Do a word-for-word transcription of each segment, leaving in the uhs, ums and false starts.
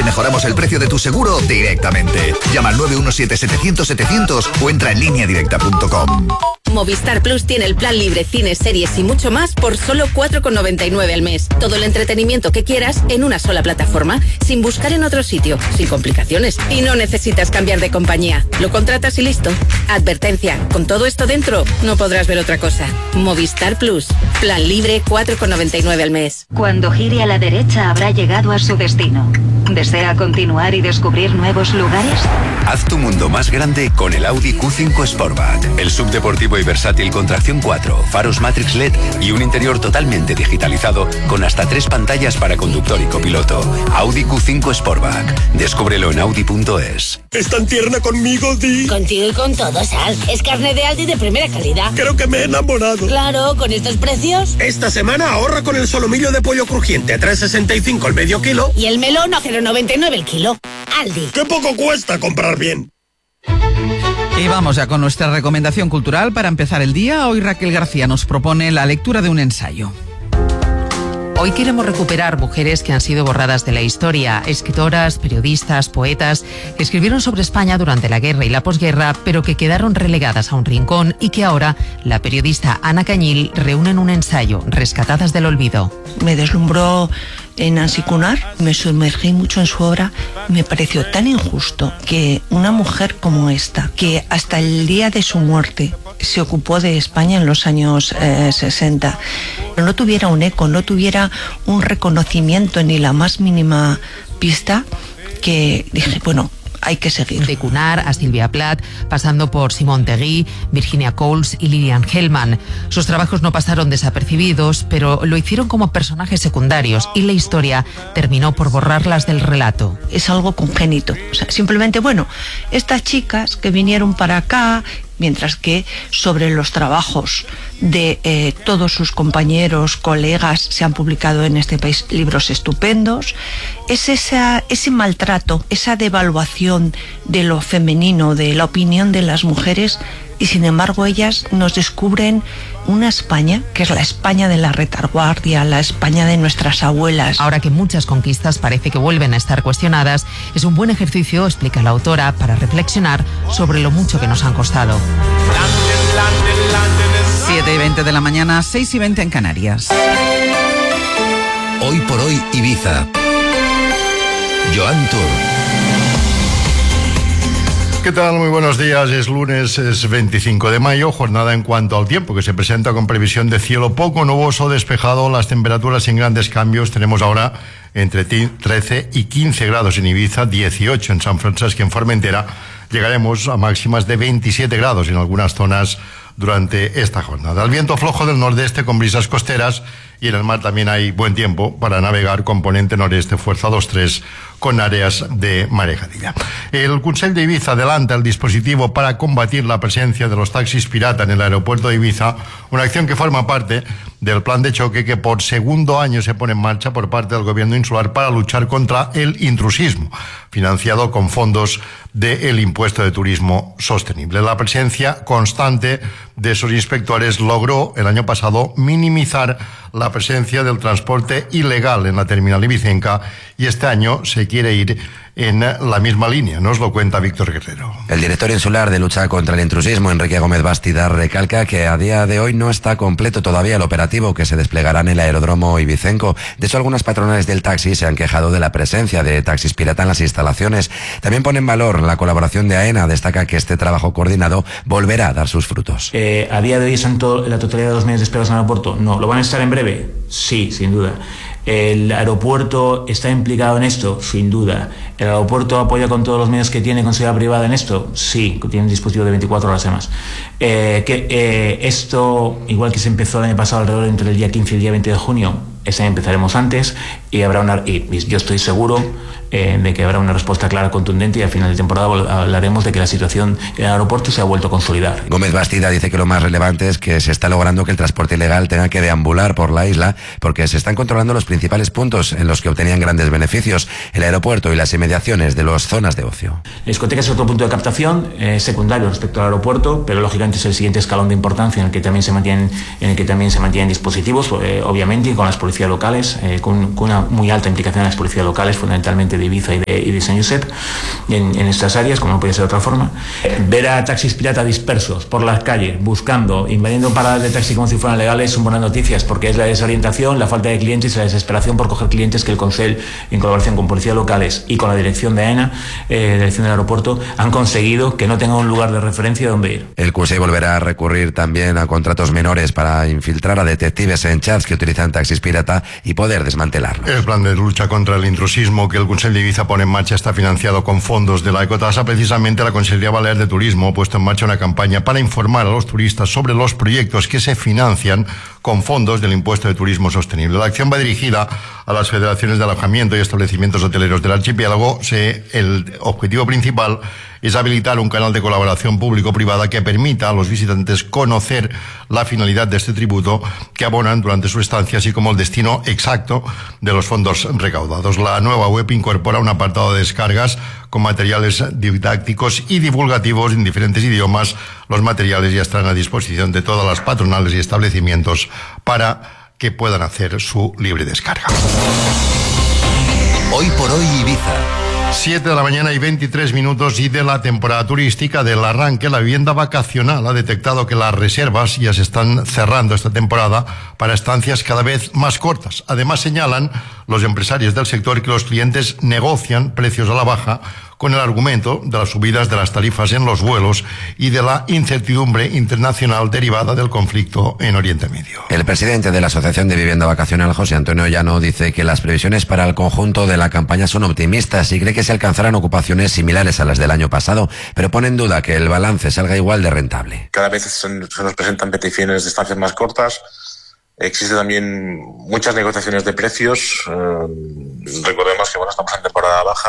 mejoramos el precio de tu seguro directamente. Llama al nueve uno siete setecientos setecientos o entra en línea directa punto com. Movistar Plus tiene el plan libre, cines, series y mucho más por solo cuatro con noventa y nueve al mes. Todo el entretenimiento que quieras en una sola plataforma, sin buscar en otro sitio, sin complicaciones. Y no necesitas cambiar de compañía. Lo contratas y listo. Advertencia, con todo esto dentro, no podrás ver otra cosa. Movistar Plus. Plan libre, cuatro con noventa y nueve al mes. Cuando gire a la derecha habrá llegado a su destino. ¿Desea continuar y descubrir nuevos lugares? Haz tu mundo más grande con el Audi Q cinco Sportback. El subdeportivo y versátil con tracción cuatro, faros Matrix L E D y un interior totalmente digitalizado con hasta tres pantallas para conductor y copiloto. Audi Q cinco Sportback. Descúbrelo en audi punto es. ¿Es tan tierna conmigo, Di? Contigo y con todo, Sal. Es carne de Aldi de primera calidad. Creo que me he enamorado. Claro, con estos precios. Esta semana ahorra con el solomillo de pollo crujiente a tres sesenta y cinco el medio kilo. Y el melón a cero noventa y nueve el kilo. Aldi. ¡Qué poco cuesta comprar bien! Y vamos ya con nuestra recomendación cultural para empezar el día. Hoy Raquel García nos propone la lectura de un ensayo. Hoy queremos recuperar mujeres que han sido borradas de la historia, escritoras, periodistas, poetas, que escribieron sobre España durante la guerra y la posguerra, pero que quedaron relegadas a un rincón y que ahora la periodista Ana Cañil reúne en un ensayo, Rescatadas del olvido. Me deslumbró en Nancy Cunard, me sumergí mucho en su obra. Me pareció tan injusto que una mujer como esta, que hasta el día de su muerte se ocupó de España en los años eh, sesenta, no tuviera un eco, no tuviera un reconocimiento ni la más mínima pista, que dije, bueno, hay que seguir. De Cunard a Silvia Plath, pasando por Simone Tegui, Virginia Coles y Lillian Hellman. Sus trabajos no pasaron desapercibidos, pero lo hicieron como personajes secundarios y la historia terminó por borrarlas del relato. Es algo congénito. O sea, simplemente, bueno, estas chicas que vinieron para acá, mientras que sobre los trabajos de eh, todos sus compañeros, colegas, se han publicado en este país libros estupendos. Es esa, ese maltrato, esa devaluación de lo femenino, de la opinión de las mujeres, y sin embargo ellas nos descubren una España que es la España de la retaguardia, la España de nuestras abuelas. Ahora que muchas conquistas parece que vuelven a estar cuestionadas, es un buen ejercicio, explica la autora, para reflexionar sobre lo mucho que nos han costado. siete y veinte de la mañana, seis y veinte en Canarias. Hoy por hoy Ibiza. Joan Tour. ¿Qué tal? Muy buenos días. Es lunes, es veinticinco de mayo, jornada en cuanto al tiempo, que se presenta con previsión de cielo poco nuboso, despejado, las temperaturas sin grandes cambios. Tenemos ahora entre trece y quince grados en Ibiza, dieciocho en San Francisco, en Formentera. Llegaremos a máximas de veintisiete grados en algunas zonas durante esta jornada. El viento flojo del nordeste con brisas costeras, y en el mar también hay buen tiempo para navegar, componente noreste, fuerza dos tres, con áreas de marejadilla. El Consell de Ibiza adelanta el dispositivo para combatir la presencia de los taxis pirata en el aeropuerto de Ibiza, una acción que forma parte del plan de choque que por segundo año se pone en marcha por parte del gobierno insular para luchar contra el intrusismo, financiado con fondos del impuesto de turismo sostenible. La presencia constante de esos inspectores logró el año pasado minimizar la presencia del transporte ilegal en la terminal ibicenca, y este año se quiere ir en la misma línea. Nos lo cuenta Víctor Guerrero. El director insular de lucha contra el intrusismo, Enrique Gómez Bastida, recalca que a día de hoy no está completo todavía el operativo que se desplegará en el aeródromo ibicenco. De hecho, algunas patronales del taxi se han quejado de la presencia de taxis pirata en las instalaciones. También pone en valor la colaboración de AENA. Destaca que este trabajo coordinado volverá a dar sus frutos. Eh, ¿A día de hoy están todo, la totalidad de los medios desplegados en el aeropuerto? No. ¿Lo van a estar en breve? Sí, sin duda. ¿El aeropuerto está implicado en esto? Sin duda. ¿El aeropuerto apoya con todos los medios que tiene con seguridad privada en esto? Sí, tiene un dispositivo de veinticuatro horas además. Eh, que, eh, esto, igual que se empezó el año pasado alrededor entre el día quince y el día veinte de junio, este año empezaremos antes, y habrá una, y yo estoy seguro eh, de que habrá una respuesta clara, contundente, y al final de temporada hablaremos de que la situación en el aeropuerto se ha vuelto a consolidar. Gómez Bastida dice que lo más relevante es que se está logrando que el transporte ilegal tenga que deambular por la isla, porque se están controlando los principales puntos en los que obtenían grandes beneficios: el aeropuerto y las inmediaciones de las zonas de ocio. La discoteca es otro punto de captación eh, secundario respecto al aeropuerto, pero lógicamente es el siguiente escalón de importancia en el que también se mantienen, en el que también se mantienen dispositivos, eh, obviamente, y con las policías locales, eh, con, con una muy alta implicación de las policías locales, fundamentalmente de de Ibiza y de, y de San Josep, en, en estas áreas, como no puede ser de otra forma. Ver a taxis pirata dispersos por las calles, buscando, invadiendo paradas de taxi como si fueran legales, son buenas noticias, porque es la desorientación, la falta de clientes y la desesperación por coger clientes que el Consell, en colaboración con policías locales y con la dirección de AENA, eh, dirección del aeropuerto, han conseguido que no tenga un lugar de referencia donde ir. El Consell volverá a recurrir también a contratos menores para infiltrar a detectives en chats que utilizan taxis pirata y poder desmantelarlos. El plan de lucha contra el intrusismo que el Consell de Ibiza pone en marcha está financiado con fondos de la ecotasa. Precisamente la Consellería Balear de Turismo ha puesto en marcha una campaña para informar a los turistas sobre los proyectos que se financian con fondos del impuesto de turismo sostenible. La acción va dirigida a las federaciones de alojamiento y establecimientos hoteleros del archipiélago. Se, el objetivo principal es habilitar un canal de colaboración público-privada que permita a los visitantes conocer la finalidad de este tributo que abonan durante su estancia, así como el destino exacto de los fondos recaudados. La nueva web incorpora un apartado de descargas con materiales didácticos y divulgativos en diferentes idiomas. Los materiales ya están a disposición de todas las patronales y establecimientos para que puedan hacer su libre descarga. Hoy por hoy Ibiza. siete de la mañana y veintitrés minutos, y de la temporada turística, del arranque. La vivienda vacacional ha detectado que las reservas ya se están cerrando esta temporada para estancias cada vez más cortas. Además, señalan los empresarios del sector que los clientes negocian precios a la baja con el argumento de las subidas de las tarifas en los vuelos y de la incertidumbre internacional derivada del conflicto en Oriente Medio. El presidente de la Asociación de Vivienda Vacacional, José Antonio Llano, dice que las previsiones para el conjunto de la campaña son optimistas y cree que se alcanzarán ocupaciones similares a las del año pasado, pero pone en duda que el balance salga igual de rentable. Cada vez se nos presentan peticiones de estancias más cortas. Existen también muchas negociaciones de precios. Eh, recordemos que bueno, estamos en temporada baja.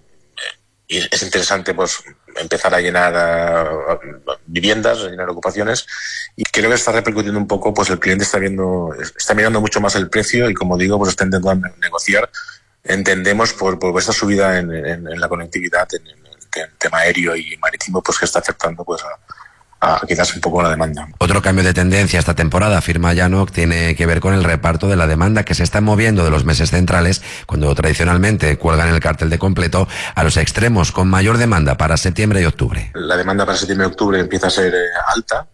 Y es interesante pues empezar a llenar uh, viviendas, a llenar ocupaciones, y creo que está repercutiendo un poco, pues el cliente está viendo, está mirando mucho más el precio y, como digo, pues está intentando negociar. Entendemos por, por esta subida en, en, en la conectividad, en, en el tema aéreo y marítimo, pues que está afectando pues a a quizás un poco la demanda. Otro cambio de tendencia esta temporada, afirma Llano, tiene que ver con el reparto de la demanda, que se está moviendo de los meses centrales, cuando tradicionalmente cuelgan el cartel de completo, a los extremos, con mayor demanda para septiembre y octubre. La demanda para septiembre y octubre empieza a ser eh, alta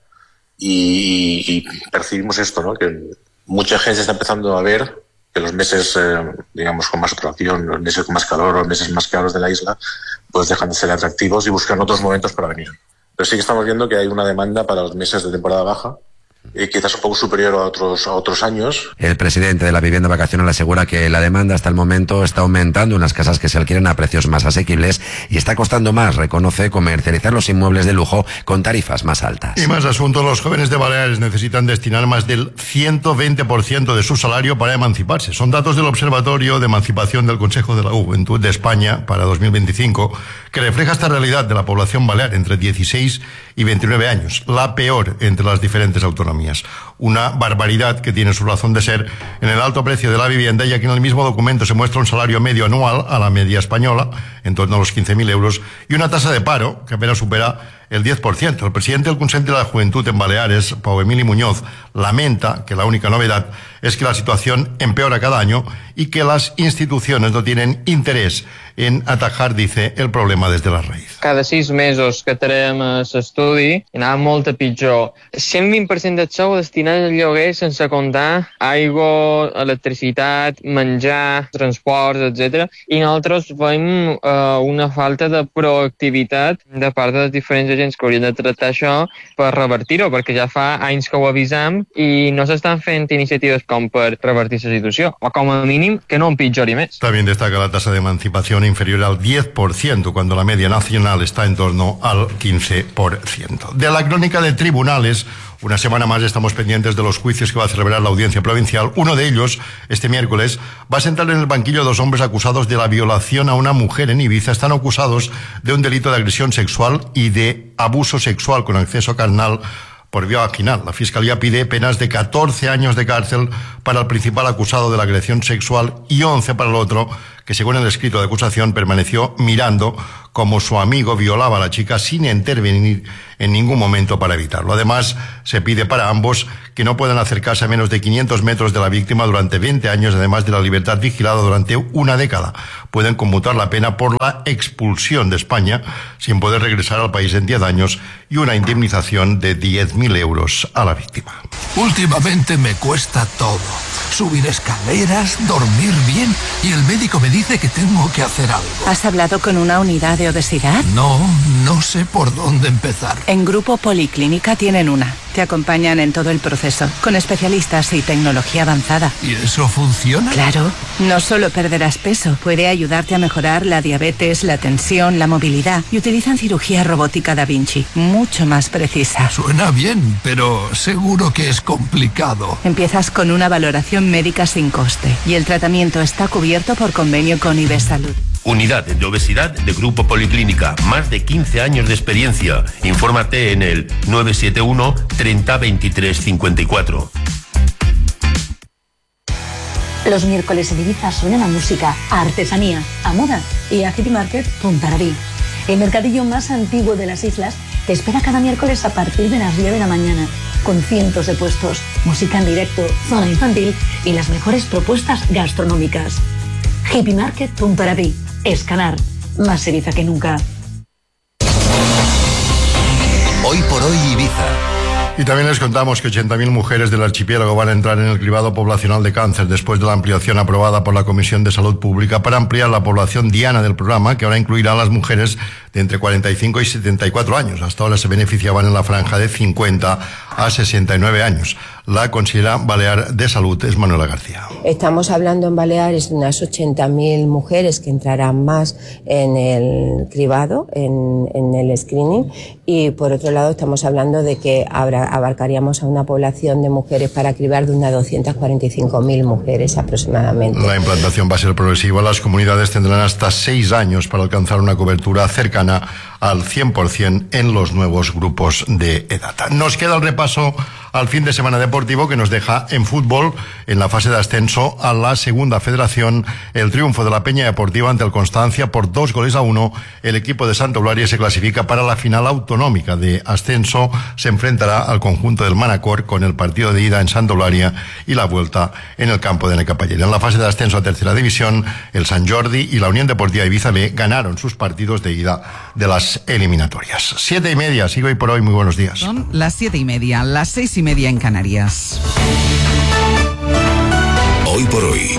y, y percibimos esto, ¿no? Que mucha gente está empezando a ver que los meses, eh, digamos, con más atracción, los meses con más calor, los meses más caros de la isla, pues dejan de ser atractivos y buscan otros momentos para venir. Pero sí que estamos viendo que hay una demanda para los meses de temporada baja, eh, quizás un poco superior a otros, a otros años. El presidente de la vivienda vacacional asegura que la demanda hasta el momento está aumentando en las casas que se alquilan a precios más asequibles y está costando más, reconoce, comercializar los inmuebles de lujo con tarifas más altas. Y más asuntos. Los jóvenes de Baleares necesitan destinar más del ciento veinte por ciento de su salario para emanciparse. Son datos del Observatorio de Emancipación del Consejo de la Juventud de España para dos mil veinticinco, que refleja esta realidad de la población balear entre dieciséis y veintinueve años, la peor entre las diferentes autonomías. Una barbaridad que tiene su razón de ser en el alto precio de la vivienda, ya que en el mismo documento se muestra un salario medio anual a la media española, en torno a los quince mil euros, y una tasa de paro que apenas supera el diez por ciento. El presidente del Consell de la Juventud en Baleares, Pau Emili Muñoz, lamenta que la única novedad es que la situación empeora cada año y que las instituciones no tienen interés en atajar, dice, el problema desde la raïz. Cada sis mesos que traiem a l'estudi anava molt a pitjor. cent vint per cent del sou destinat al lloguer sense comptar aigua, electricitat, menjar, transports, etcètera. I nosaltres veiem uh, una falta de proactivitat de part dels diferents agents que haurien de tractar això per revertir-ho, perquè ja fa anys que ho avisam i no s'estan fent iniciatives com per revertir la situació, o com a mínim que no empitjori més. También destaca la tasa de emancipación inferior al diez por ciento, cuando la media nacional está en torno al quince por ciento. De la crónica de tribunales, una semana más estamos pendientes de los juicios que va a celebrar la Audiencia Provincial. Uno de ellos, este miércoles, va a sentar en el banquillo a dos hombres acusados de la violación a una mujer en Ibiza. Están acusados de un delito de agresión sexual y de abuso sexual con acceso carnal por vía vaginal. La Fiscalía pide penas de catorce años de cárcel para el principal acusado de la agresión sexual y once para el otro, que según el escrito de acusación permaneció mirando como su amigo violaba a la chica sin intervenir en ningún momento para evitarlo. Además, se pide para ambos que no puedan acercarse a menos de quinientos metros de la víctima durante veinte años, además de la libertad vigilada durante una década. Pueden conmutar la pena por la expulsión de España sin poder regresar al país en diez años y una indemnización de diez mil euros a la víctima. Últimamente me cuesta todo. Subir escaleras, dormir bien y el médico me dice que tengo que hacer algo. ¿Has hablado con una unidad de obesidad? No, no sé por dónde empezar. En Grupo Policlínica tienen una. Te acompañan en todo el proceso, con especialistas y tecnología avanzada. ¿Y eso funciona? Claro. No solo perderás peso, puede ayudarte a mejorar la diabetes, la tensión, la movilidad. Y utilizan cirugía robótica Da Vinci, mucho más precisa. Suena bien, pero seguro que es complicado. Empiezas con una valoración médica sin coste y el tratamiento está cubierto por convenio con Ibesalud. Unidad de obesidad de Grupo Policlínica. Más de quince años de experiencia. Infórmate en el nueve siete uno treinta veintitrés cincuenta y cuatro. Los miércoles en Ibiza suenan a música, a artesanía, a moda y a Hippie Market Punta Arabí. El mercadillo más antiguo de las islas te espera cada miércoles a partir de las diez de la mañana, con cientos de puestos, música en directo, zona infantil y las mejores propuestas gastronómicas. Hippie Market Punta Arabí. Escalar, más Ibiza que nunca. Hoy por hoy Ibiza. Y también les contamos que ochenta mil mujeres del archipiélago van a entrar en el cribado poblacional de cáncer después de la ampliación aprobada por la Comisión de Salud Pública para ampliar la población diana del programa, que ahora incluirá a las mujeres de entre cuarenta y cinco y setenta y cuatro años. Hasta ahora se beneficiaban en la franja de cincuenta a sesenta y nueve años. La consejera balear de Salud es Manuela García. Estamos hablando en Baleares de unas ochenta mil mujeres que entrarán más en el cribado, en, en el screening, y por otro lado estamos hablando de que habrá, abarcaríamos a una población de mujeres para cribar de unas doscientas cuarenta y cinco mil mujeres aproximadamente. La implantación va a ser progresiva. Las comunidades tendrán hasta seis años para alcanzar una cobertura cercana al cien por ciento en los nuevos grupos de edad. Nos queda el repaso al fin de semana deportivo que nos deja en fútbol, en la fase de ascenso a la segunda federación, el triunfo de la Peña Deportiva ante el Constancia por dos goles a uno. El equipo de Santa Eulalia se clasifica para la final autonómica de ascenso. Se enfrentará al conjunto del Manacor con el partido de ida en Santa Eulalia y la vuelta en el campo de Necapallera. En la fase de ascenso a tercera división, el Sant Jordi y la Unión Deportiva Ibiza B ganaron sus partidos de ida de las eliminatorias. Siete y media, sigo hoy por hoy, muy buenos días. Son las siete y media, las seis y media en Canarias. Hoy por hoy,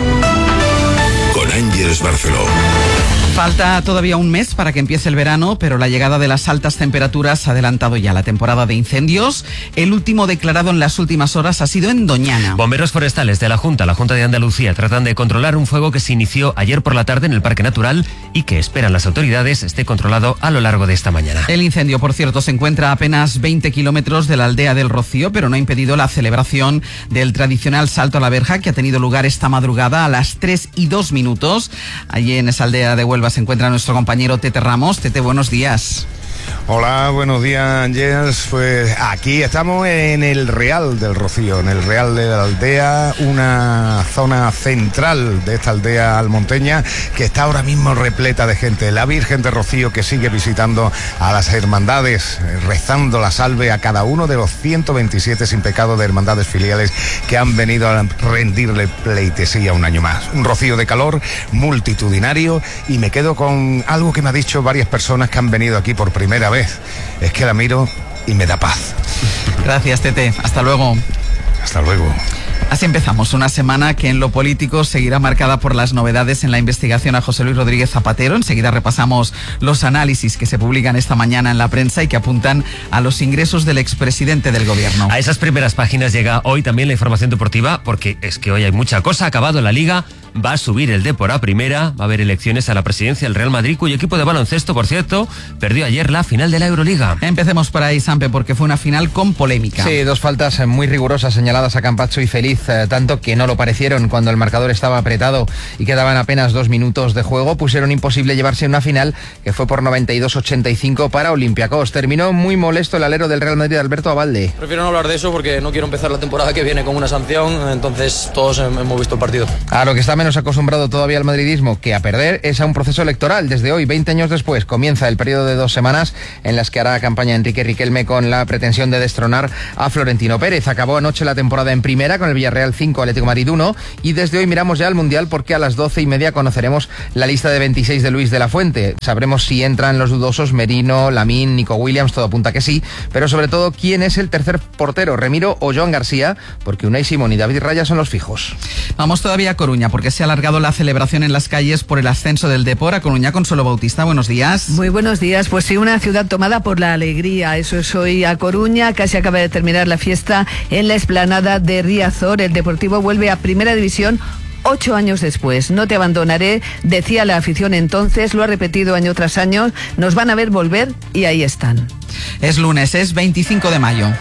con Ángeles Barceló. Falta todavía un mes para que empiece el verano, pero la llegada de las altas temperaturas ha adelantado ya la temporada de incendios. El último declarado en las últimas horas ha sido en Doñana. Bomberos forestales de la Junta, la Junta de Andalucía, tratan de controlar un fuego que se inició ayer por la tarde en el Parque Natural y que esperan las autoridades esté controlado a lo largo de esta mañana. El incendio, por cierto, se encuentra a apenas veinte kilómetros de la aldea del Rocío, pero no ha impedido la celebración del tradicional salto a la verja que ha tenido lugar esta madrugada a las tres y dos minutos. Allí en esa aldea de Huelva se encuentra nuestro compañero Tete Ramos. Tete, buenos días. Hola, buenos días, Ángeles. Pues aquí estamos en el Real del Rocío, en el Real de la Aldea, una zona central de esta aldea almonteña que está ahora mismo repleta de gente. La Virgen de Rocío que sigue visitando a las hermandades, rezando la salve a cada uno de los ciento veintisiete sin pecado de hermandades filiales que han venido a rendirle pleitesía un año más. Un rocío de calor multitudinario, y me quedo con algo que me ha dicho varias personas que han venido aquí por primera vez. Es que la miro y me da paz. Gracias, Tete. Hasta luego. Hasta luego. Así empezamos una semana que en lo político seguirá marcada por las novedades en la investigación a José Luis Rodríguez Zapatero. Enseguida repasamos los análisis que se publican esta mañana en la prensa y que apuntan a los ingresos del expresidente del gobierno. A esas primeras páginas llega hoy también la información deportiva, porque es que hoy hay mucha cosa. Ha acabado la Liga, va a subir el Depor a primera, va a haber elecciones a la presidencia del Real Madrid, cuyo equipo de baloncesto, por cierto, perdió ayer la final de la Euroliga. Empecemos por ahí, Sampe, porque fue una final con polémica. Sí, dos faltas muy rigurosas señaladas a Campazzo y Feliz, eh, tanto que no lo parecieron cuando el marcador estaba apretado y quedaban apenas dos minutos de juego. Pusieron imposible llevarse una final que fue por noventa y dos a ochenta y cinco para Olympiacos. Terminó muy molesto el alero del Real Madrid, Alberto Abalde. Prefiero no hablar de eso porque no quiero empezar la temporada que viene con una sanción, entonces todos hemos visto el partido. A lo que está menos acostumbrado todavía al madridismo que a perder es a un proceso electoral. Desde hoy, veinte años después, comienza el periodo de dos semanas en las que hará campaña Enrique Riquelme con la pretensión de destronar a Florentino Pérez. Acabó anoche la temporada en primera con el Villarreal cinco, Atlético de Madrid uno, y desde hoy miramos ya al Mundial porque a las doce y media conoceremos la lista de veintiséis de Luis de la Fuente. Sabremos si entran los dudosos Merino, Lamín, Nico Williams, todo apunta que sí, pero sobre todo quién es el tercer portero, Remiro o Joan García, porque Unai Simón y David Raya son los fijos. Vamos todavía a Coruña, porque se ha alargado la celebración en las calles por el ascenso del Depor a Coruña. Consuelo Bautista, buenos días. Muy buenos días. Pues sí, una ciudad tomada por la alegría. Eso es hoy a Coruña. Casi acaba de terminar la fiesta en la explanada de Riazor. El Deportivo vuelve a Primera División ocho años después. No te abandonaré, decía la afición entonces, lo ha repetido año tras año. Nos van a ver volver y ahí están. Es lunes, es veinticinco de mayo.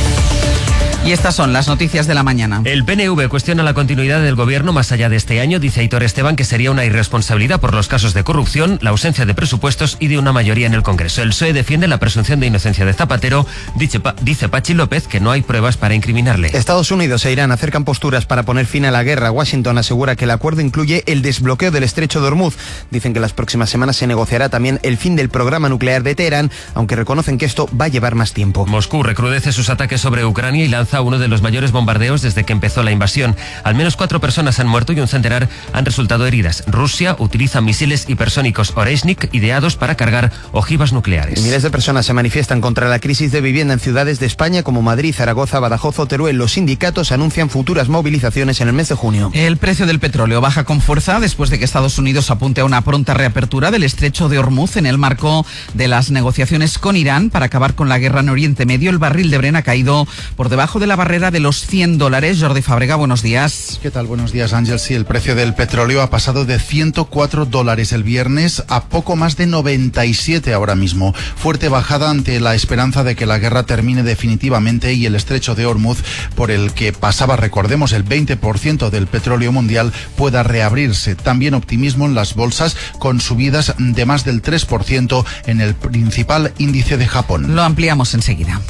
Y estas son las noticias de la mañana. El P N V cuestiona la continuidad del gobierno más allá de este año. Dice Aitor Esteban que sería una irresponsabilidad por los casos de corrupción, la ausencia de presupuestos y de una mayoría en el Congreso. El P S O E defiende la presunción de inocencia de Zapatero. Dice, dice Pachi López que no hay pruebas para incriminarle. Estados Unidos e Irán acercan posturas para poner fin a la guerra. Washington asegura que el acuerdo incluye el desbloqueo del estrecho de Hormuz. Dicen que las próximas semanas se negociará también el fin del programa nuclear de Teherán, aunque reconocen que esto va a llevar más tiempo. Moscú recrudece sus ataques sobre Ucrania y lanza uno de los mayores bombardeos desde que empezó la invasión. Al menos cuatro personas han muerto y un centenar han resultado heridas. Rusia utiliza misiles hipersónicos Oreshnik ideados para cargar ojivas nucleares. Miles de personas se manifiestan contra la crisis de vivienda en ciudades de España como Madrid, Zaragoza, Badajoz o Teruel. Los sindicatos anuncian futuras movilizaciones en el mes de junio. El precio del petróleo baja con fuerza después de que Estados Unidos apunte a una pronta reapertura del estrecho de Hormuz en el marco de las negociaciones con Irán para acabar con la guerra en Oriente Medio. El barril de Brent ha caído por debajo de la barrera de los cien dólares. Jordi Fábrega, buenos días. ¿Qué tal? Buenos días, Ángel. Sí, el precio del petróleo ha pasado de ciento cuatro dólares el viernes a poco más de noventa y siete ahora mismo. Fuerte bajada ante la esperanza de que la guerra termine definitivamente y el estrecho de Hormuz, por el que pasaba, recordemos, el veinte por ciento del petróleo mundial, pueda reabrirse. También optimismo en las bolsas con subidas de más del tres por ciento en el principal índice de Japón. Lo ampliamos enseguida.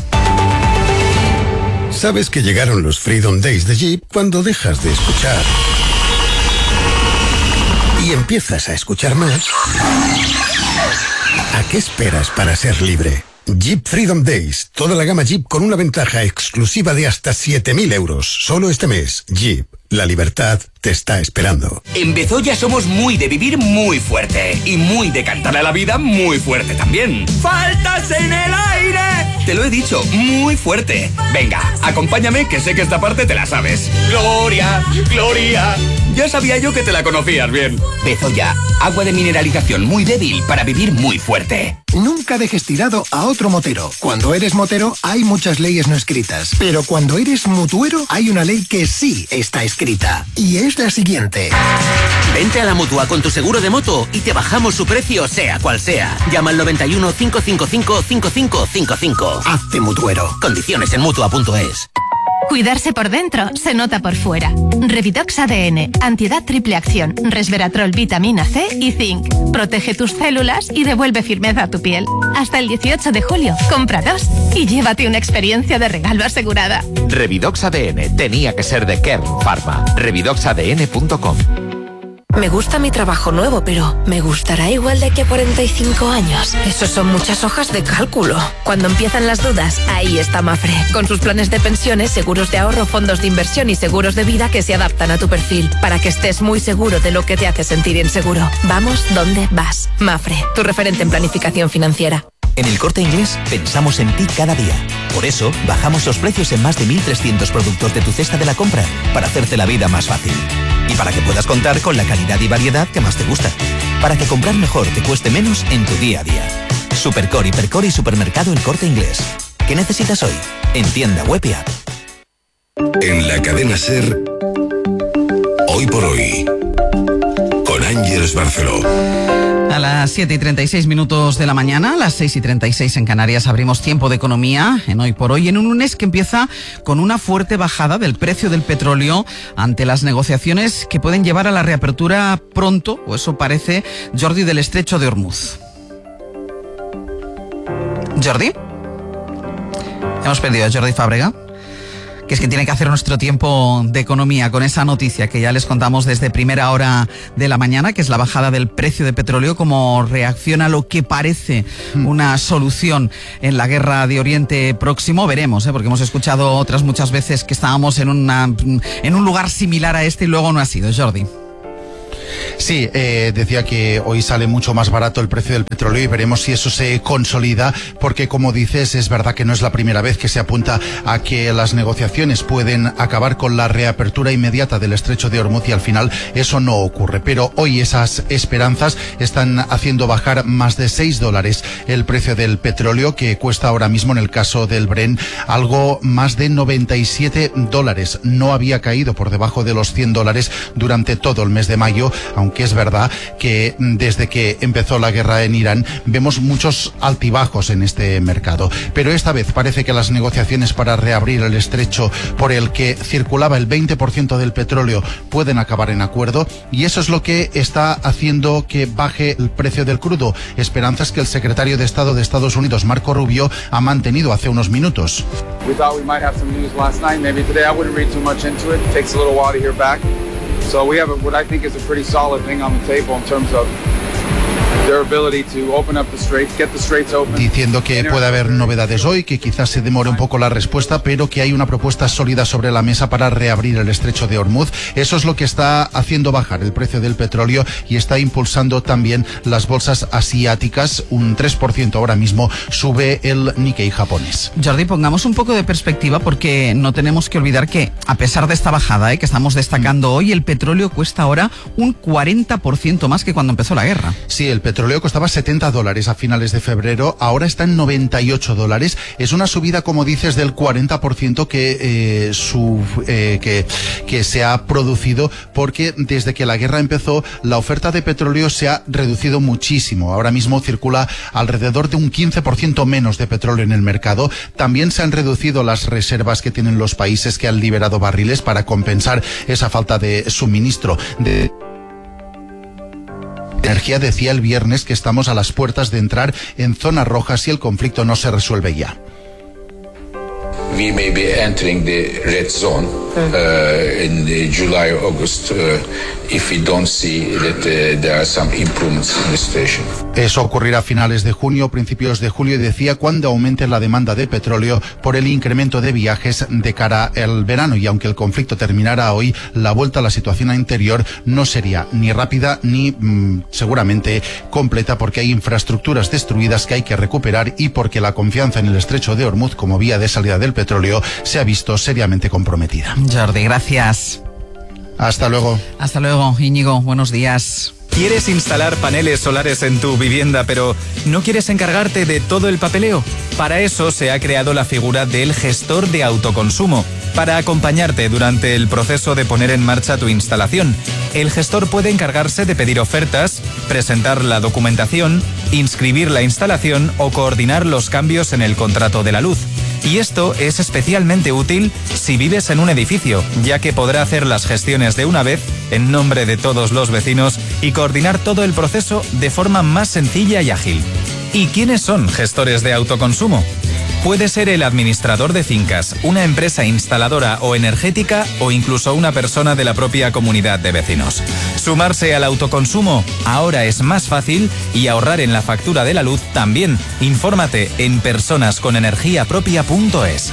Sabes que llegaron los Freedom Days de Jeep cuando dejas de escuchar y empiezas a escuchar más. ¿A qué esperas para ser libre? Jeep Freedom Days, toda la gama Jeep con una ventaja exclusiva de hasta siete mil euros, solo este mes. Jeep, la libertad te está esperando. En Bezoya somos muy de vivir muy fuerte y muy de cantarle a la vida muy fuerte también. ¡Faltas en el aire! Te lo he dicho, muy fuerte. Venga, acompáñame que sé que esta parte te la sabes. Gloria, Gloria. Ya sabía yo que te la conocías bien. Bezoya, agua de mineralización muy débil para vivir muy fuerte. Nunca dejes tirado a otro motero. Cuando eres motero hay muchas leyes no escritas, pero cuando eres mutuero hay una ley que sí está escrita. Y es la siguiente. Vente a la Mutua con tu seguro de moto y te bajamos su precio sea cual sea. Llama al noventa y uno, cinco cinco cinco, cinco cinco cinco cinco. Hazte mutuero. Condiciones en mutua punto es. Cuidarse por dentro se nota por fuera. Revidox A D N, antiedad triple acción, resveratrol, vitamina C y zinc. Protege tus células y devuelve firmeza a tu piel. Hasta el dieciocho de julio, compra dos y llévate una experiencia de regalo asegurada. Revidox A D N, tenía que ser de Kern Pharma. revidox a d n punto com. Me gusta mi trabajo nuevo, pero ¿me gustará igual de aquí a cuarenta y cinco años? Eso son muchas hojas de cálculo. Cuando empiezan las dudas, ahí está Mafre. Con sus planes de pensiones, seguros de ahorro, fondos de inversión y seguros de vida que se adaptan a tu perfil, para que estés muy seguro de lo que te hace sentir inseguro. Vamos donde vas. Mafre, tu referente en planificación financiera. En El Corte Inglés pensamos en ti cada día. Por eso, bajamos los precios en más de mil trescientos productos de tu cesta de la compra, para hacerte la vida más fácil. Y para que puedas contar con la calidad y variedad que más te gusta. Para que comprar mejor te cueste menos en tu día a día. Supercore, Hipercore y Supermercado El Corte Inglés. ¿Qué necesitas hoy? En tienda web y app. En la cadena SER, Hoy por Hoy, con Ángeles Barceló. A las siete y treinta y seis minutos de la mañana, a las seis y treinta y seis en Canarias, abrimos tiempo de economía en Hoy por Hoy, en un lunes que empieza con una fuerte bajada del precio del petróleo ante las negociaciones que pueden llevar a la reapertura pronto, o eso parece, Jordi, del estrecho de Hormuz. Jordi. Hemos perdido a Jordi Fábrega. que es que tiene que hacer nuestro tiempo de economía con esa noticia que ya les contamos desde primera hora de la mañana, que es la bajada del precio de petróleo, como reacciona a lo que parece una solución en la guerra de Oriente Próximo. Veremos, ¿eh? Porque hemos escuchado otras muchas veces que estábamos en, una, en un lugar similar a este y luego no ha sido. Jordi. Sí, eh, decía que hoy sale mucho más barato el precio del petróleo y veremos si eso se consolida, porque como dices, es verdad que no es la primera vez que se apunta a que las negociaciones pueden acabar con la reapertura inmediata del estrecho de Hormuz y al final eso no ocurre. Pero hoy esas esperanzas están haciendo bajar más de seis dólares el precio del petróleo, que cuesta ahora mismo en el caso del Brent algo más de noventa y siete dólares. No había caído por debajo de los cien dólares durante todo el mes de mayo, aunque es verdad que desde que empezó la guerra en Irán vemos muchos altibajos en este mercado. Pero esta vez parece que las negociaciones para reabrir el estrecho por el que circulaba el veinte por ciento del petróleo pueden acabar en acuerdo, y eso es lo que está haciendo que baje el precio del crudo. Esperanzas que el secretario de Estado de Estados Unidos, Marco Rubio, ha mantenido hace unos minutos. We thought we might have some news last night. Maybe today. I wouldn't read too much into it. It takes a little while to hear back. So we have a, what I think is a pretty solid thing on the table in terms of their ability to open up the straits, get the straits open. Diciendo que puede haber novedades hoy, que quizás se demore un poco la respuesta, pero que hay una propuesta sólida sobre la mesa para reabrir el estrecho de Hormuz. Eso es lo que está haciendo bajar el precio del petróleo y está impulsando también las bolsas asiáticas. Un tres por ciento ahora mismo sube el Nikkei japonés. Jordi, pongamos un poco de perspectiva, porque no tenemos que olvidar que a pesar de esta bajada ¿eh? que estamos destacando hoy, el petróleo cuesta ahora un cuarenta por ciento más que cuando empezó la guerra. Sí, el petróleo El petróleo costaba setenta dólares a finales de febrero, ahora está en noventa y ocho dólares. Es una subida, como dices, del cuarenta por ciento que, eh, su, eh, que, que se ha producido porque desde que la guerra empezó la oferta de petróleo se ha reducido muchísimo. Ahora mismo circula alrededor de un quince por ciento menos de petróleo en el mercado. También se han reducido las reservas que tienen los países que han liberado barriles para compensar esa falta de suministro de energía. Decía el viernes que estamos a las puertas de entrar en zona roja si el conflicto no se resuelve ya. We may be entering the red zone uh, in the July or August uh, if we don't see that uh, there are some improvements in the situation. Eso ocurrirá a finales de junio, principios de julio, y decía, cuando aumente la demanda de petróleo por el incremento de viajes de cara al verano. Y aunque el conflicto terminara hoy, la vuelta a la situación interior no sería ni rápida ni mmm, seguramente completa, porque hay infraestructuras destruidas que hay que recuperar y porque la confianza en el estrecho de Hormuz como vía de salida del petróleo se ha visto seriamente comprometida. Jordi, gracias. Hasta luego. Hasta luego, Íñigo. Buenos días. ¿Quieres instalar paneles solares en tu vivienda, pero no quieres encargarte de todo el papeleo? Para eso se ha creado la figura del gestor de autoconsumo, para acompañarte durante el proceso de poner en marcha tu instalación. El gestor puede encargarse de pedir ofertas, presentar la documentación, inscribir la instalación o coordinar los cambios en el contrato de la luz. Y esto es especialmente útil si vives en un edificio, ya que podrá hacer las gestiones de una vez en nombre de todos los vecinos y coordinar todo el proceso de forma más sencilla y ágil. ¿Y quiénes son gestores de autoconsumo? Puede ser el administrador de fincas, una empresa instaladora o energética o incluso una persona de la propia comunidad de vecinos. Sumarse al autoconsumo ahora es más fácil y ahorrar en la factura de la luz también. Infórmate en personas con energía propia punto es.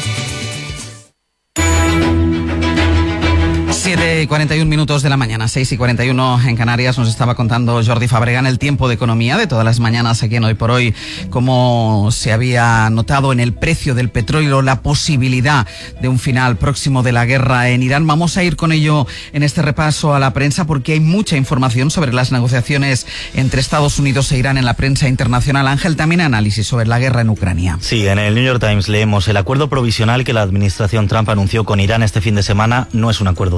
siete y cuarenta y un minutos de la mañana, seis y cuarenta y uno en Canarias. Nos estaba contando Jordi Fabregat el tiempo de economía de todas las mañanas aquí en Hoy por Hoy, cómo se había notado en el precio del petróleo la posibilidad de un final próximo de la guerra en Irán. Vamos a ir con ello en este repaso a la prensa, porque hay mucha información sobre las negociaciones entre Estados Unidos e Irán en la prensa internacional. Ángel, también análisis sobre la guerra en Ucrania. Sí, en el New York Times leemos: el acuerdo provisional que la administración Trump anunció con Irán este fin de semana no es un acuerdo de paz.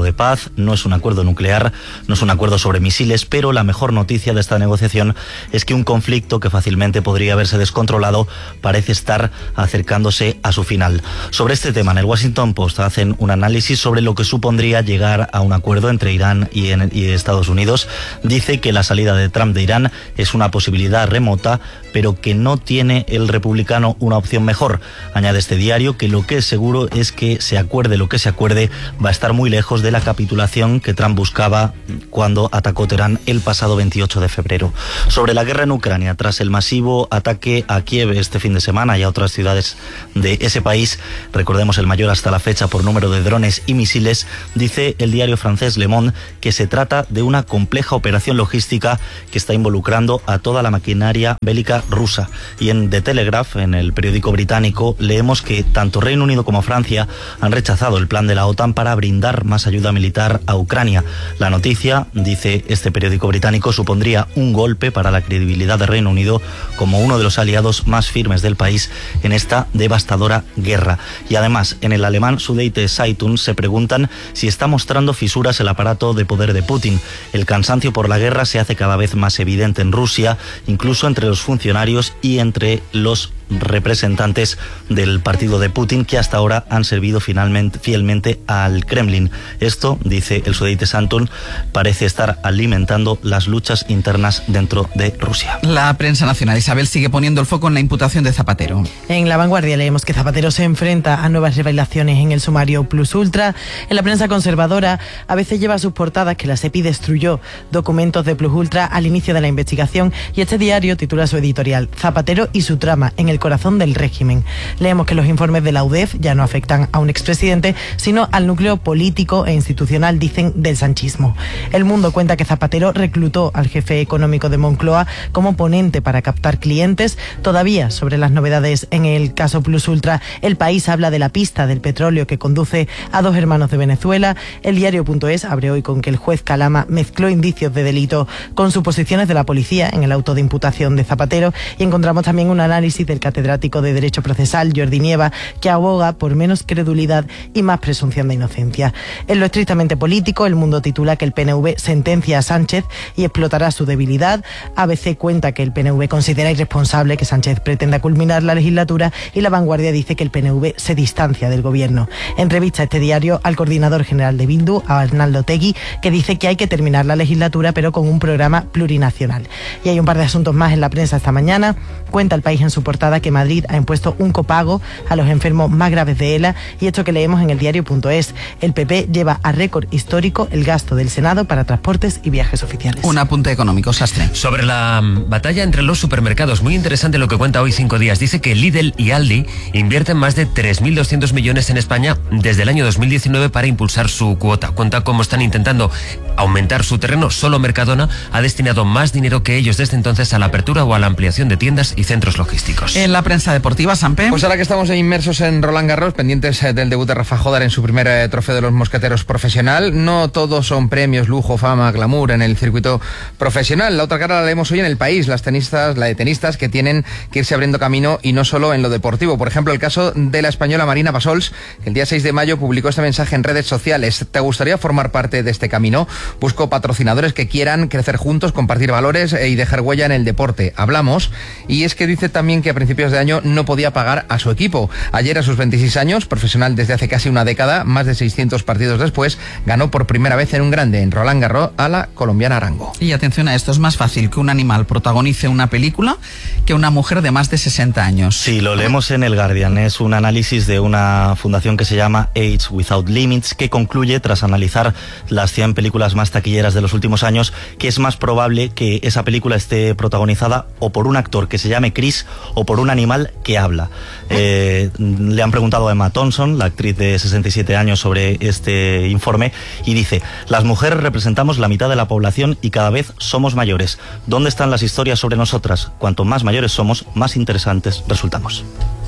vez no es un acuerdo nuclear, no es un acuerdo sobre misiles, pero la mejor noticia de esta negociación es que un conflicto que fácilmente podría haberse descontrolado parece estar acercándose a su final. Sobre este tema, en el Washington Post hacen un análisis sobre lo que supondría llegar a un acuerdo entre Irán y, en, y Estados Unidos. Dice que la salida de Trump de Irán es una posibilidad remota, pero que no tiene el republicano una opción mejor. Añade este diario que lo que es seguro es que se acuerde lo que se acuerde, va a estar muy lejos de la capitulación que Trump buscaba cuando atacó Teherán el pasado veintiocho de febrero. Sobre la guerra en Ucrania, tras el masivo ataque a Kiev este fin de semana y a otras ciudades de ese país, recordemos el mayor hasta la fecha por número de drones y misiles, dice el diario francés Le Monde que se trata de una compleja operación logística que está involucrando a toda la maquinaria bélica rusa. Y en The Telegraph, en el periódico británico, leemos que tanto Reino Unido como Francia han rechazado el plan de la OTAN para brindar más ayuda militar a Ucrania. La noticia, dice este periódico británico, supondría un golpe para la credibilidad de Reino Unido como uno de los aliados más firmes del país en esta devastadora guerra. Y además, en el alemán Süddeutsche Zeitung se preguntan si está mostrando fisuras el aparato de poder de Putin. El cansancio por la guerra se hace cada vez más evidente en Rusia, incluso entre los funcionarios y entre los representantes del partido de Putin, que hasta ahora han servido finalmente, fielmente al Kremlin. Esto, dice el Süddeutsche Zeitung, parece estar alimentando las luchas internas dentro de Rusia. La prensa nacional, Isabel, sigue poniendo el foco en la imputación de Zapatero. En La Vanguardia leemos que Zapatero se enfrenta a nuevas revelaciones en el sumario Plus Ultra. En la prensa conservadora a veces lleva a sus portadas que la SEPI destruyó documentos de Plus Ultra al inicio de la investigación, y este diario titula su editorial Zapatero y su trama en el corazón del régimen. Leemos que los informes de la U D E F ya no afectan a un expresidente, sino al núcleo político e institucional, dicen, del sanchismo. El Mundo cuenta que Zapatero reclutó al jefe económico de Moncloa como ponente para captar clientes. Todavía sobre las novedades en el caso Plus Ultra, El País habla de la pista del petróleo que conduce a dos hermanos de Venezuela. El diario.es abre hoy con que el juez Calama mezcló indicios de delito con suposiciones de la policía en el auto de imputación de Zapatero, y encontramos también un análisis del catedrático de Derecho Procesal, Jordi Nieva, que aboga por menos credulidad y más presunción de inocencia. En lo estrictamente político, El Mundo titula que el P N V sentencia a Sánchez y explotará su debilidad. A B C cuenta que el P N V considera irresponsable que Sánchez pretenda culminar la legislatura, y La Vanguardia dice que el P N V se distancia del gobierno. Entrevista este diario al coordinador general de Bildu, a Arnaldo Otegi, que dice que hay que terminar la legislatura pero con un programa plurinacional. Y hay un par de asuntos más en la prensa esta mañana. Cuenta El País en su portada que Madrid ha impuesto un copago a los enfermos más graves de ELA, y esto que leemos en el diario.es. El P P lleva a récord histórico el gasto del Senado para transportes y viajes oficiales. Un apunte económico, Sastre. Sobre la batalla entre los supermercados, muy interesante lo que cuenta hoy Cinco Días. Dice que Lidl y Aldi invierten más de tres mil doscientos millones en España desde el año dos mil diecinueve para impulsar su cuota. Cuenta cómo están intentando aumentar su terreno. Solo Mercadona ha destinado más dinero que ellos desde entonces a la apertura o a la ampliación de tiendas y centros logísticos. En la prensa deportiva, Sampe. Pues ahora que estamos inmersos en Roland Garros, pendientes del debut de Rafa Jodar en su primer eh, trofeo de los mosqueteros profesional, no todos son premios, lujo, fama, glamour en el circuito profesional. La otra cara la leemos hoy en El País, las tenistas, la de tenistas que tienen que irse abriendo camino, y no solo en lo deportivo. Por ejemplo, el caso de la española Marina Basols, que el día seis de mayo publicó este mensaje en redes sociales: ¿te gustaría formar parte de este camino? Busco patrocinadores que quieran crecer juntos, compartir valores y dejar huella en el deporte. Hablamos. Y es que dice también que a principios de año no podía pagar a su equipo. Ayer, a sus veintiséis años, profesional desde hace casi una década, más de seiscientos partidos después, ganó por primera vez en un grande, en Roland Garros, a la colombiana Arango. Y atención a esto, es más fácil que un animal protagonice una película que una mujer de más de sesenta años. Sí, lo leemos en El Guardian. Es un análisis de una fundación que se llama Age Without Limits, que concluye, tras analizar las cien películas más taquilleras de los últimos años, que es más probable que esa película esté protagonizada o por un actor que se llame Chris o por un animal que habla. Eh, le han preguntado a Emma Thompson, la actriz de sesenta y siete años, sobre este informe, y dice: las mujeres representamos la mitad de la población y cada vez somos mayores. ¿Dónde están las historias sobre nosotras? Cuanto más mayores somos, más interesantes resultamos.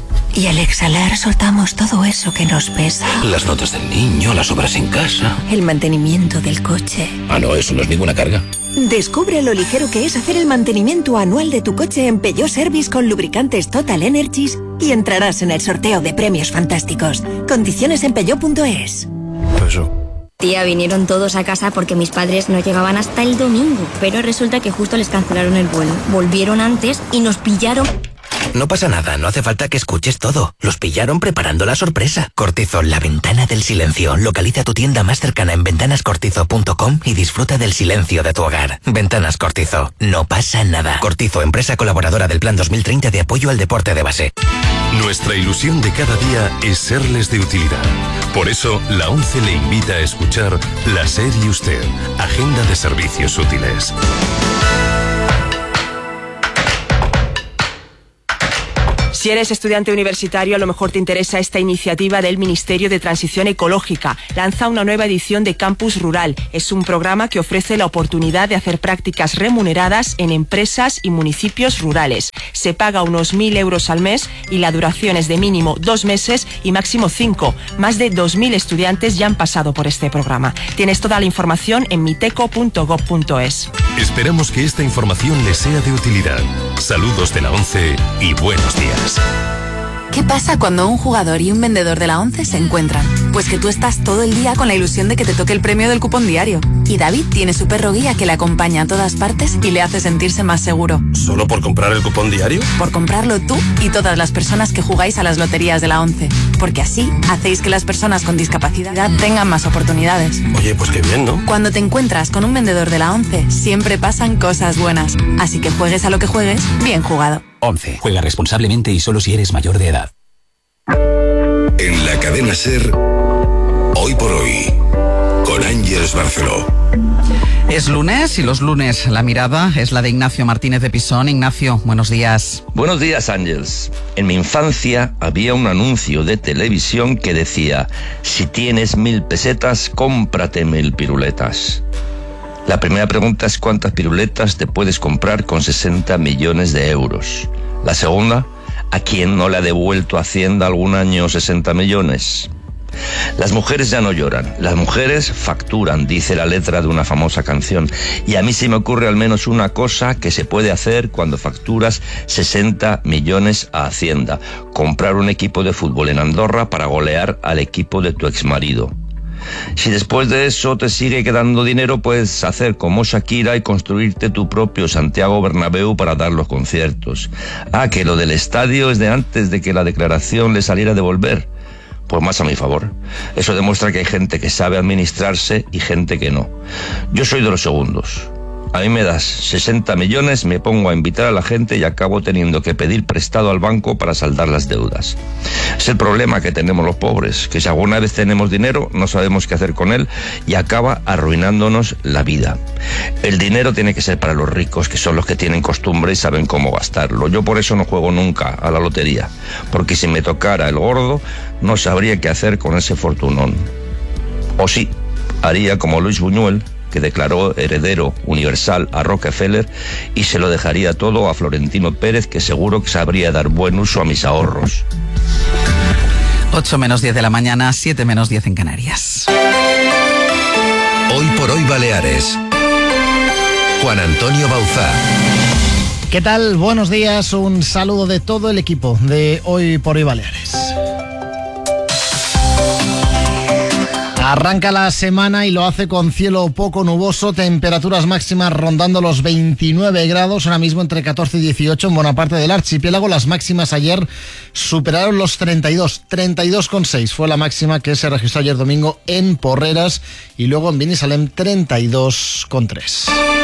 Y al exhalar soltamos todo eso que nos pesa. Las notas del niño, las obras en casa. El mantenimiento del coche. Ah, no, eso no es ninguna carga. Descubre lo ligero que es hacer el mantenimiento anual de tu coche en Peugeot Service con lubricantes Total Energies y entrarás en el sorteo de premios fantásticos. Condiciones en peugeot punto es. Eso. Tía, vinieron todos a casa porque mis padres no llegaban hasta el domingo, pero resulta que justo les cancelaron el vuelo. Volvieron antes y nos pillaron. No pasa nada, no hace falta que escuches todo. Los pillaron preparando la sorpresa. Cortizo, la ventana del silencio. Localiza tu tienda más cercana en ventanas cortizo punto com y disfruta del silencio de tu hogar. Ventanas Cortizo, no pasa nada. Cortizo, empresa colaboradora del Plan dos mil treinta de apoyo al deporte de base. Nuestra ilusión de cada día es serles de utilidad. Por eso, la ONCE le invita a escuchar La SER y Usted, Agenda de Servicios Útiles. Si eres estudiante universitario, a lo mejor te interesa esta iniciativa del Ministerio de Transición Ecológica. Lanza una nueva edición de Campus Rural. Es un programa que ofrece la oportunidad de hacer prácticas remuneradas en empresas y municipios rurales. Se paga unos mil euros al mes y la duración es de mínimo dos meses y máximo cinco. Más de dos mil estudiantes ya han pasado por este programa. Tienes toda la información en miteco punto gob punto es. Esperamos que esta información les sea de utilidad. Saludos de la ONCE y buenos días. ¿Qué pasa cuando un jugador y un vendedor de la ONCE se encuentran? Pues que tú estás todo el día con la ilusión de que te toque el premio del cupón diario. Y David tiene su perro guía que le acompaña a todas partes y le hace sentirse más seguro. ¿Solo por comprar el cupón diario? Por comprarlo tú y todas las personas que jugáis a las loterías de la ONCE. Porque así hacéis que las personas con discapacidad tengan más oportunidades. Oye, pues qué bien, ¿no? Cuando te encuentras con un vendedor de la ONCE, siempre pasan cosas buenas. Así que juegues a lo que juegues, bien jugado. ONCE. Juega responsablemente y solo si eres mayor de edad. En la cadena SER, Hoy por Hoy, con Ángeles Barceló. Es lunes y los lunes la mirada es la de Ignacio Martínez de Pisón. Ignacio, buenos días. Buenos días, Ángeles. En mi infancia había un anuncio de televisión que decía: si tienes mil pesetas, cómprate mil piruletas. La primera pregunta es ¿cuántas piruletas te puedes comprar con sesenta millones de euros? La segunda, ¿a quién no le ha devuelto Hacienda algún año sesenta millones? Las mujeres ya no lloran, las mujeres facturan, dice la letra de una famosa canción. Y a mí se me ocurre al menos una cosa que se puede hacer cuando facturas sesenta millones a Hacienda: comprar un equipo de fútbol en Andorra para golear al equipo de tu exmarido. Si después de eso te sigue quedando dinero, puedes hacer como Shakira y construirte tu propio Santiago Bernabéu para dar los conciertos. Ah, que lo del estadio es de antes de que la declaración le saliera a devolver. Pues más a mi favor. Eso demuestra que hay gente que sabe administrarse y gente que no. Yo soy de los segundos. A mí me das sesenta millones, me pongo a invitar a la gente y acabo teniendo que pedir prestado al banco para saldar las deudas. Es el problema que tenemos los pobres, que si alguna vez tenemos dinero no sabemos qué hacer con él y acaba arruinándonos la vida. El dinero tiene que ser para los ricos, que son los que tienen costumbre y saben cómo gastarlo. Yo por eso no juego nunca a la lotería, porque si me tocara el gordo no sabría qué hacer con ese fortunón. O sí, haría como Luis Buñuel, que declaró heredero universal a Rockefeller y se lo dejaría todo a Florentino Pérez, que seguro que sabría dar buen uso a mis ahorros. ocho menos diez de la mañana, siete menos diez en Canarias. Hoy por Hoy Baleares. Juan Antonio Bauzá. ¿Qué tal? Buenos días, un saludo de todo el equipo de Hoy por Hoy Baleares. Arranca la semana y lo hace con cielo poco nuboso, temperaturas máximas rondando los veintinueve grados, ahora mismo entre catorce y dieciocho en buena parte del archipiélago. Las máximas ayer superaron los treinta y dos, treinta y dos coma seis fue la máxima que se registró ayer domingo en Porreras y luego en Binissalem treinta y dos coma tres.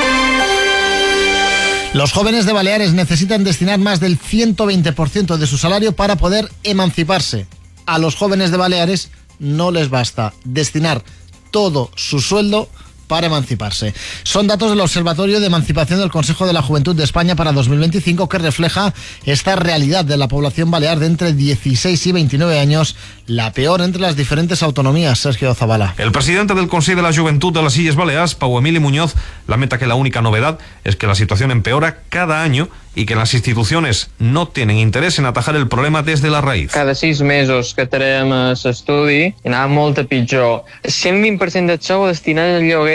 Los jóvenes de Baleares necesitan destinar más del ciento veinte por ciento de su salario para poder emanciparse. A los jóvenes de Baleares no les basta destinar todo su sueldo para emanciparse. Son datos del Observatorio de Emancipación del Consejo de la Juventud de España para dos mil veinticinco, que refleja esta realidad de la población balear de entre dieciséis y veintinueve años, la peor entre las diferentes autonomías. Sergio Zabala. El presidente del Consell de la Juventud de las Illes Balears, Pau Emili Muñoz, lamenta que la única novedad es que la situación empeora cada año y que las instituciones no tienen interés en atajar el problema desde la raïz. Cada sis mesos que traiem l'estudi anava molt a pitjor. cent vint per cent del sou destinat al lloguer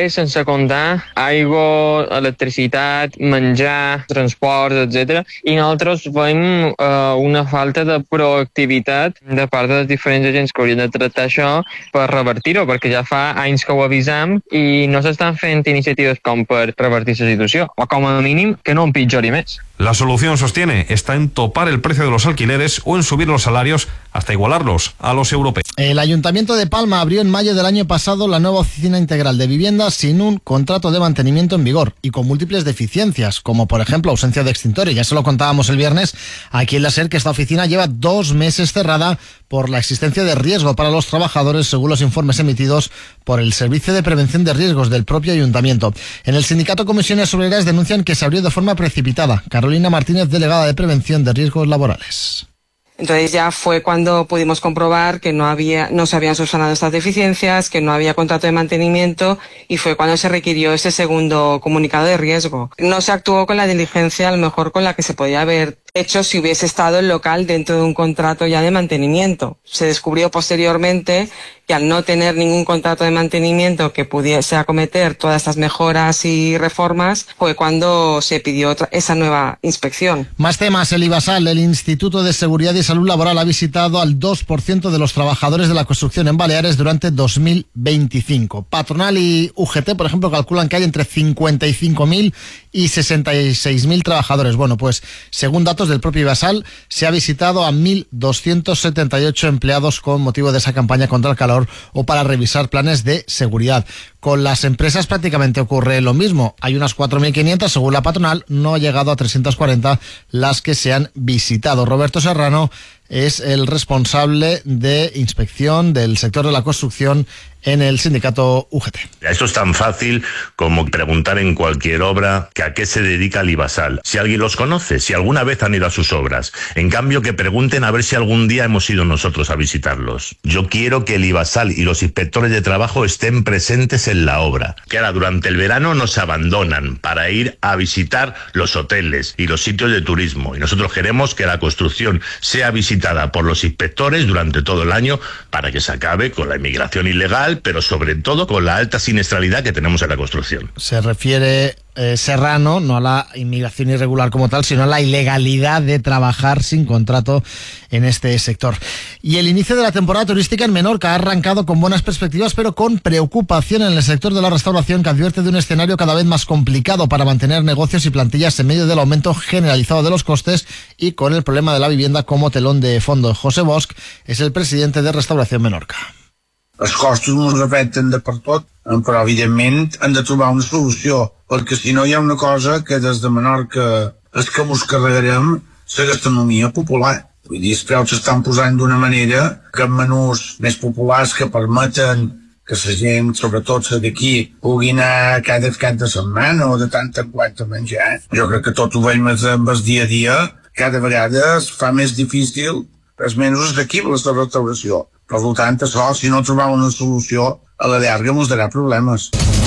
després, sense comptar aigua, electricitat, menjar, transports, etcètera. I nosaltres veiem eh, una falta de proactivitat de part dels diferents agents que haurien de tractar això per revertir-ho, perquè ja fa anys que ho avisam i no s'estan fent iniciatives com per revertir la situació, o com a mínim que no empitjori més. La solución, sostiene, está en topar el precio de los alquileres o en subir los salarios hasta igualarlos a los europeos. El Ayuntamiento de Palma abrió en mayo del año pasado la nueva Oficina Integral de Vivienda sin un contrato de mantenimiento en vigor y con múltiples deficiencias, como por ejemplo ausencia de extintores. Ya se lo contábamos el viernes aquí en la SER, que esta oficina lleva dos meses cerrada por la existencia de riesgo para los trabajadores, según los informes emitidos por el Servicio de Prevención de Riesgos del propio Ayuntamiento. En el sindicato Comisiones Obreras denuncian que se abrió de forma precipitada. Carolina Martínez, delegada de Prevención de Riesgos Laborales. Entonces ya fue cuando pudimos comprobar que no había, no se habían subsanado estas deficiencias, que no había contrato de mantenimiento, y fue cuando se requirió ese segundo comunicado de riesgo. No se actuó con la diligencia, a lo mejor con la que se podía haber hecho si hubiese estado el local dentro de un contrato ya de mantenimiento. Se descubrió posteriormente que al no tener ningún contrato de mantenimiento que pudiese acometer todas estas mejoras y reformas, fue cuando se pidió otra, esa nueva inspección. Más temas. El IBASAL, el Instituto de Seguridad y Salud Laboral, ha visitado al dos por ciento de los trabajadores de la construcción en Baleares durante dos mil veinticinco. Patronal y U G T, por ejemplo, calculan que hay entre cincuenta y cinco mil y sesenta y seis mil trabajadores. Bueno, pues según datos del propio IBASAL, se ha visitado a mil doscientos setenta y ocho empleados con motivo de esa campaña contra el calor o para revisar planes de seguridad. Con las empresas prácticamente ocurre lo mismo. Hay unas cuatro mil quinientas, según la patronal, no ha llegado a trescientas cuarenta las que se han visitado. Roberto Serrano es el responsable de inspección del sector de la construcción en el sindicato U G T. Esto es tan fácil como preguntar en cualquier obra que a qué se dedica el IBASAL. Si alguien los conoce, si alguna vez han ido a sus obras. En cambio, que pregunten a ver si algún día hemos ido nosotros a visitarlos. Yo quiero que el IBASAL y los inspectores de trabajo estén presentes en la obra. Que ahora durante el verano nos abandonan para ir a visitar los hoteles y los sitios de turismo. Y nosotros queremos que la construcción sea visitada por los inspectores durante todo el año para que se acabe con la inmigración ilegal, pero sobre todo con la alta siniestralidad que tenemos en la construcción. Se refiere eh, Serrano no a la inmigración irregular como tal, sino a la ilegalidad de trabajar sin contrato en este sector. Y el inicio de la temporada turística en Menorca ha arrancado con buenas perspectivas, pero con preocupación en el sector de la restauración, que advierte de un escenario cada vez más complicado para mantener negocios y plantillas en medio del aumento generalizado de los costes y con el problema de la vivienda como telón de fondo. José Bosch es el presidente de Restauración Menorca. Els costos ens afecten de per tot, però evidentment hem de trobar una solució, perquè si no hi ha una cosa que des de Menorca és que mos carregarem la gastronomia popular. Vull dir, els preus s'estan posant d'una manera que en menús més populars que permeten que la gent, sobretot la d'aquí, pugui anar cada cap de setmana o de tant en quant a menjar. Jo crec que tot ho veiem amb el dia a dia, cada vegada es fa més difícil, és menys assequible la restauració. Resultant, això, si no trobam una solució, a la llarga ens darà problemes.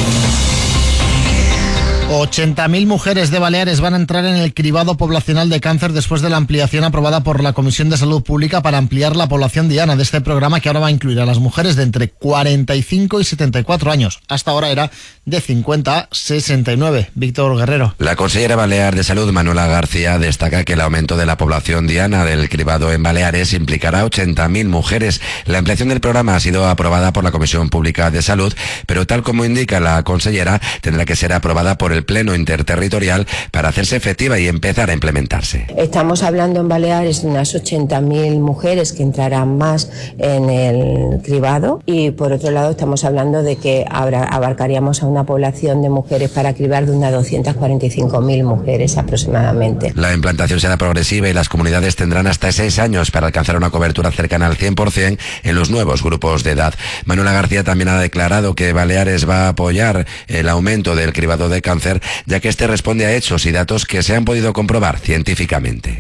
ochenta mil mujeres de Baleares van a entrar en el cribado poblacional de cáncer después de la ampliación aprobada por la Comisión de Salud Pública para ampliar la población diana de este programa, que ahora va a incluir a las mujeres de entre cuarenta y cinco y setenta y cuatro años. Hasta ahora era de cincuenta a sesenta y nueve. Víctor Guerrero. La consejera balear de Salud, Manuela García, destaca que el aumento de la población diana del cribado en Baleares implicará a ochenta mil mujeres. La ampliación del programa ha sido aprobada por la Comisión Pública de Salud, pero tal como indica la consellera, tendrá que ser aprobada por el Pleno Interterritorial para hacerse efectiva y empezar a implementarse. Estamos hablando en Baleares de unas ochenta mil mujeres que entrarán más en el cribado, y por otro lado estamos hablando de que habrá, abarcaríamos a una población de mujeres para cribar de unas doscientas cuarenta y cinco mil mujeres aproximadamente. La implantación será progresiva y las comunidades tendrán hasta seis años para alcanzar una cobertura cercana al cien por ciento en los nuevos grupos de edad. Manuela García también ha declarado que Baleares va a apoyar el aumento del cribado de cáncer, ya que este responde a hechos y datos que se han podido comprobar científicamente.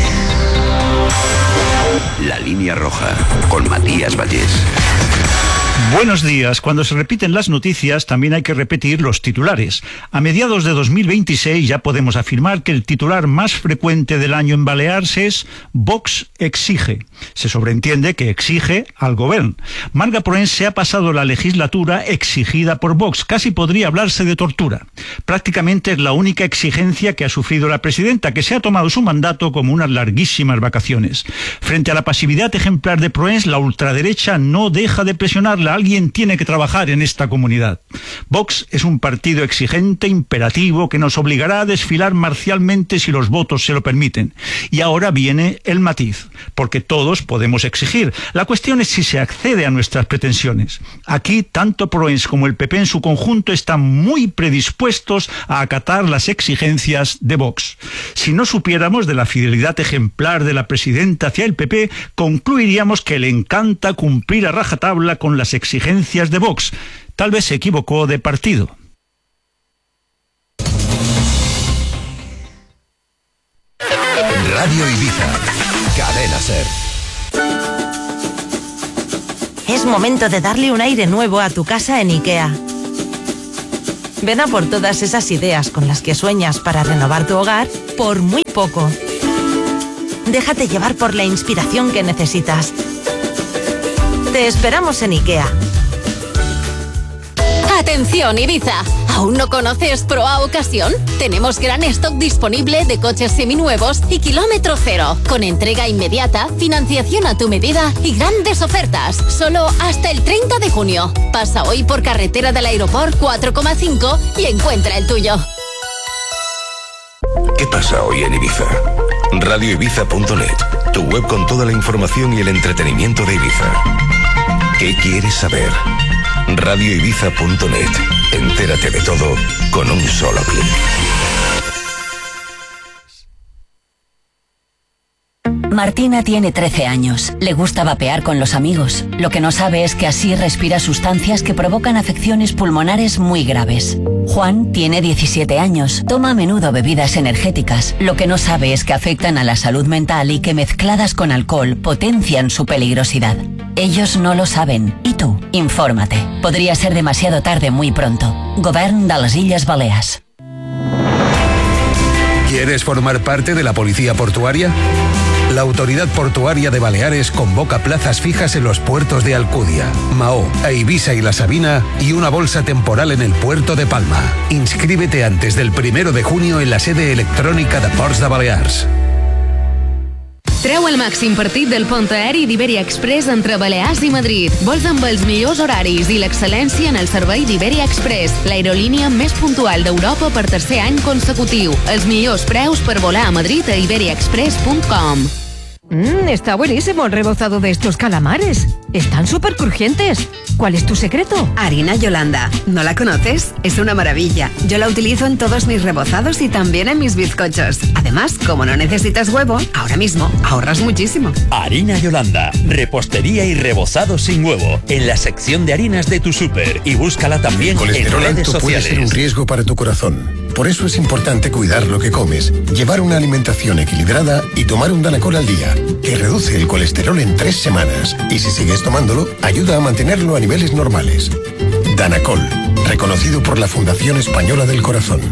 La línea roja, con Matías Vallés. Buenos días. Cuando se repiten las noticias, también hay que repetir los titulares. A mediados de dos mil veintiséis ya podemos afirmar que el titular más frecuente del año en Baleares es Vox exige. Se sobreentiende que exige al gobierno. Marga Proens se ha pasado la legislatura exigida por Vox. Casi podría hablarse de tortura. Prácticamente es la única exigencia que ha sufrido la presidenta, que se ha tomado su mandato como unas larguísimas vacaciones. Frente a la pasividad ejemplar de Proens, la ultraderecha no deja de presionarla. Alguien tiene que trabajar en esta comunidad. Vox es un partido exigente, imperativo, que nos obligará a desfilar marcialmente si los votos se lo permiten. Y ahora viene el matiz, porque todos podemos exigir. La cuestión es si se accede a nuestras pretensiones. Aquí, tanto Proens como el P P en su conjunto están muy predispuestos a acatar las exigencias de Vox. Si no supiéramos de la fidelidad ejemplar de la presidenta hacia el P P, concluiríamos que le encanta cumplir a rajatabla con las exigencias de Vox. Tal vez se equivocó de partido. Radio Ibiza, Cadena Ser. Es momento de darle un aire nuevo a tu casa en IKEA. Ven a por todas esas ideas con las que sueñas para renovar tu hogar por muy poco. Déjate llevar por la inspiración que necesitas. Te esperamos en IKEA. ¡Atención, Ibiza! ¿Aún no conoces Proa Ocasión? Tenemos gran stock disponible de coches seminuevos y kilómetro cero, con entrega inmediata, financiación a tu medida y grandes ofertas. Solo hasta el treinta de junio. Pasa hoy por carretera del Aeroport cuatro coma cinco y encuentra el tuyo. ¿Qué pasa hoy en Ibiza? radio ibiza punto net, tu web con toda la información y el entretenimiento de Ibiza. ¿Qué quieres saber? radio ibiza punto net. Entérate de todo con un solo clic. Martina tiene trece años. Le gusta vapear con los amigos. Lo que no sabe es que así respira sustancias que provocan afecciones pulmonares muy graves. Juan tiene diecisiete años. Toma a menudo bebidas energéticas. Lo que no sabe es que afectan a la salud mental y que mezcladas con alcohol potencian su peligrosidad. Ellos no lo saben. ¿Y tú? Infórmate. Podría ser demasiado tarde muy pronto. Govern de les Illes Balears. ¿Quieres formar parte de la policía portuaria? La Autoridad Portuaria de Baleares convoca plazas fijas en los puertos de Alcudia, Mahó, Eivissa y La Sabina y una bolsa temporal en el puerto de Palma. Inscríbete antes del primero de junio en la sede electrónica de Ports de Balears. Treu el màxim partit del pont aeri d'Iberia Express entre Balears i Madrid. Vols amb els millors horaris i l'excel·lència en el servei d'Iberia Express, l'aerolínia més puntual d'Europa per tercer any consecutiu. Els millors preus per volar a Madrid a iberia express punt com. Mmm, está buenísimo el rebozado de estos calamares. Están súper crujientes. ¿Cuál es tu secreto? Harina Yolanda. ¿No la conoces? Es una maravilla. Yo la utilizo en todos mis rebozados y también en mis bizcochos. Además, como no necesitas huevo, ahora mismo ahorras muchísimo. Harina Yolanda. Repostería y rebozado sin huevo. En la sección de harinas de tu súper. Y búscala también en redes sociales. Puede ser un riesgo para tu corazón. Por eso es importante cuidar lo que comes, llevar una alimentación equilibrada y tomar un Danacol al día, que reduce el colesterol en tres semanas. Y si sigues tomándolo, ayuda a mantenerlo a niveles normales. Danacol, reconocido por la Fundación Española del Corazón.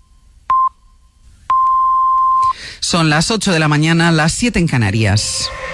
Son las ocho de la mañana, las siete en Canarias.